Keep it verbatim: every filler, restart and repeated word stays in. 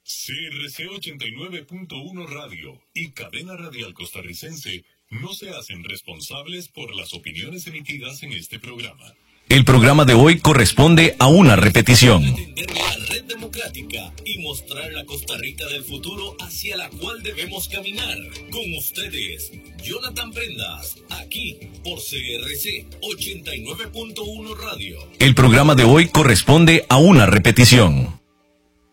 C R C ochenta y nueve punto uno Radio y Cadena Radial Costarricense no se hacen responsables por las opiniones emitidas en este programa. El programa de hoy corresponde a una repetición. Entender la red democrática y mostrar la Costa Rica del futuro hacia la cual debemos caminar. Con ustedes, Jonathan Prendas, aquí por C R C ochenta y nueve punto uno Radio. El programa de hoy corresponde a una repetición.